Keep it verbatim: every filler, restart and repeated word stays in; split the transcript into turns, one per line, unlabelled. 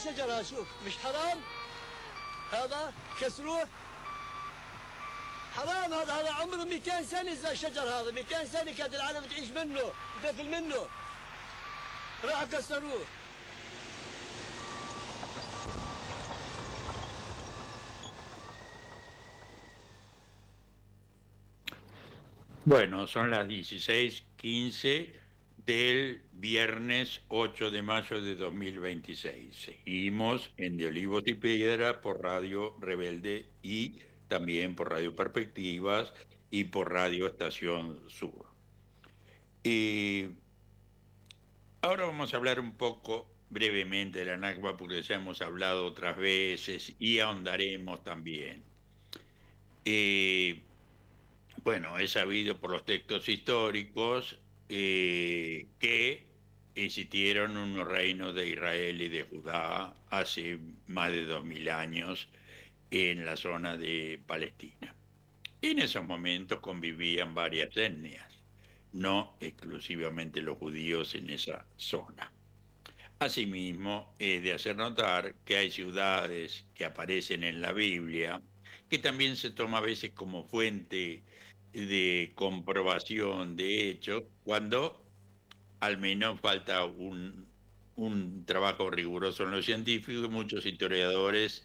شجرة شوف مش حرام هذا كسروه حرام هذا هذا عمره مئتين سنة زي الشجر هذا مئتين سنة كانت العالم تعيش منه تاكل منه راحوا كسروه.
Bueno, son las dieciséis quince del viernes ocho de mayo de dos mil veintiséis. Seguimos en De Olivos y Piedra por Radio Rebelde y también por Radio Perspectivas y por Radio Estación Sur. Y ahora vamos a hablar un poco brevemente de la Nakba porque ya hemos hablado otras veces y ahondaremos también. Eh, Bueno, es sabido por los textos históricos eh, que existieron unos reinos de Israel y de Judá hace más de dos mil años en la zona de Palestina. En esos momentos convivían varias etnias, no exclusivamente los judíos en esa zona. Asimismo, es de hacer notar que hay ciudades que aparecen en la Biblia, que también se toma a veces como fuente de comprobación de hechos, cuando al menos falta un, un trabajo riguroso en lo científico y muchos historiadores